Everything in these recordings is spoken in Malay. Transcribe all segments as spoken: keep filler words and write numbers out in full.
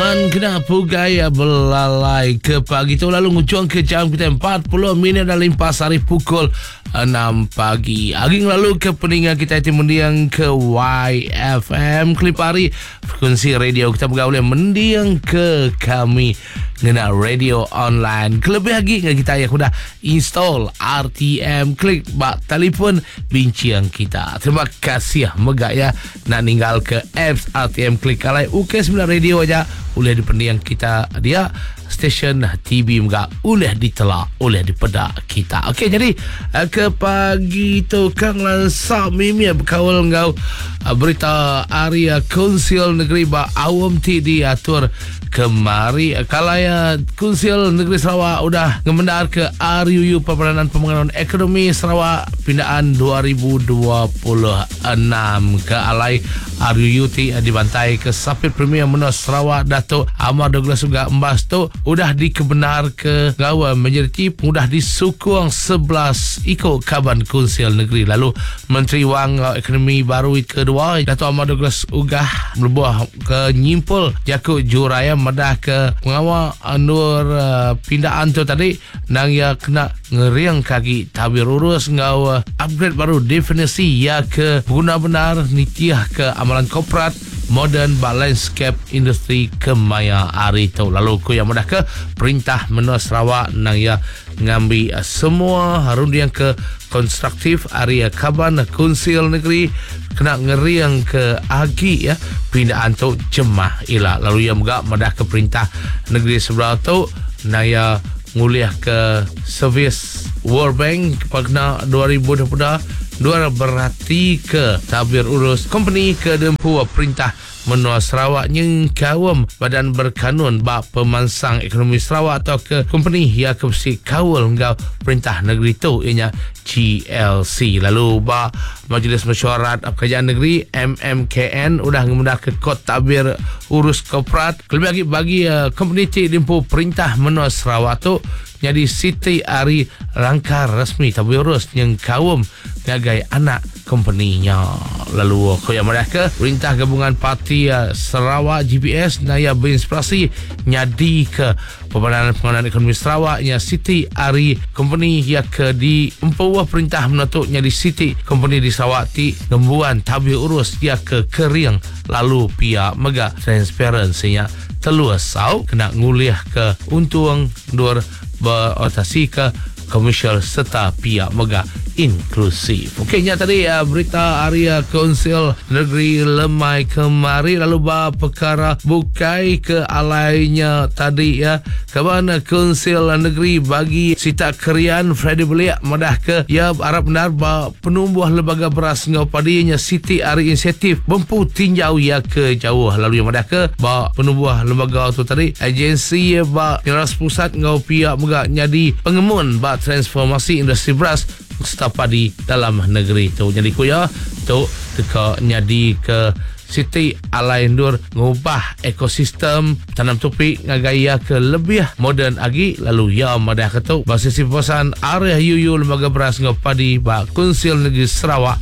Man kena pugai belalai ke pagi tu lalu ngucuang ke jam kita empat puluh minit dan limpas hari pukul enam pagi. Hari lalu ke peningan kita itu mendiang ke Y F M Klip Hari frekuensi radio kita bergaul mendiang ke kami ngena radio online. Kelebih lagi dengan kita yang sudah install R T M Klik bak telefon bincang kita. Terima kasih megak ya nak ninggal ke apps R T M Klik kalai U K sembilan radio aja boleh dipendiang kita dia stesen T V megak boleh ditelak oleh dipedak kita. Okey, jadi ke pagi tu Kang Lansak Mimi berkawal ngau berita area Konsil Negeri ba awam ti diatur kemari kalaya Konsil Negeri Sarawak udah ngemendar ke R U U Pembangunan Pembangunan Ekonomi Sarawak pindaan dua ribu dua puluh enam ke alai R U U ti dibantai ke Sapit Premier Menos Sarawak Datuk Ahmad Douglas juga embas tu udah dikebenar ke gawa menjadi tip udah disukung sebelas ikut kaban Konsil Negeri. Lalu Menteri Wang Ekonomi baru kedua Datuk Ahmad Douglas ugah berbuah ke nyimpul jakut juraya medah ke pengawal anur uh, pindaan tu tadi nang ya kena ngeriang kaki tabir urus ngau uh, upgrade baru definisi ya ke guna benar nitiah ke amalan korporat modern ba landscape industri kemaya hari tu. Lalu ku yang mudah ke perintah Menua Sarawak nang ya ngambil uh, semua harun yang ke konstruktif area kaban Konsil Negeri kena ngeriang ke agi ya pindaan tu jemah ilah. Lalu yang juga medah ke perintah negeri sebelah tu naya nguliah ke servis World Bank pada dua ribu dua puluh dua berarti ke tabir urus company ke dempu perintah Menua Sarawak yang kawam badan berkanun bak pemansang ekonomi Sarawak atau ke company yang ke besi kawal ngau perintah negeri tu ianya G L C. Lalu ba Majlis Mesyuarat Kerajaan Negeri M M K N udah ngemudah ke kod tabir urus korporat lebih lagi bagi uh, company ti dempu perintah Menua Sarawak tu jadi Siti Ari rangka resmi tabir urus yang kawam ngagai anak company-nya. Lalu aku yang mereka perintah gabungan parti uh, Sarawak G P S naya berinspirasi nyadi ke Pembangunan Pengenalan Ekonomi Sarawak nya Siti Ari company yang ke di empuah perintah menentuknya di Siti company di Sarawak ti ngembuan tabir urus dia ke kering lalu pihak mega transparansinya teluasau kena nguliah ke untung dur berotasi ke komersial serta pihak mega inklusif. Okeynya tadi uh, berita area Konsil Negeri Lemai kemari lalu bah perkara bukai ke alainya tadi ya kawan Konsil Negeri bagi sita kerian Freddy Beliak medah ke ya harap benar bah penumbuh lembaga beras ngau padinya Siti Ari inisiatif bempu tinjau ya ke jauh. Lalu yang medah ke bah penumbuh lembaga tu tadi agensi ya bah Pengeras Pusat ngau pihak mega nyadi pengemun bah transformasi industri beras serta padi dalam negeri tu. Jadi kuya tu teka nyadi ke Siti Alaindur ngubah ekosistem tanam topik ngagaya ke lebih moden lagi. Lalu ya madah ketuk basis pesan area U U lembaga beras ngau padi ba Konsil Negeri Sarawak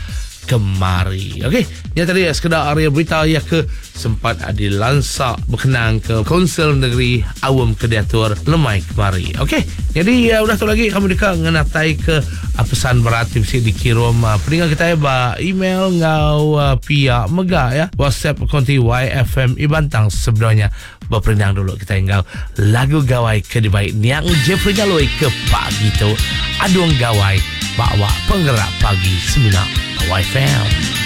kemari. Okey, ya tadi sekedar area berita ya ke sempat dilansak berkenaan ke Konsil Negeri Awam Kediatur Lemai kemari. Okey, jadi ya udah tu lagi kami dekat ngenatai ke uh, pesan berat mesti dikirim uh, peninggal kita ya ba email ngau uh, pihak mega ya WhatsApp konti Y F M Ibantang sebenarnya berperindang dulu kita tinggal lagu gawai ke dibaik niang Jeffrey Jaloi ke pagi tu aduang gawai bawa penggerak pagi sembilan Y F M.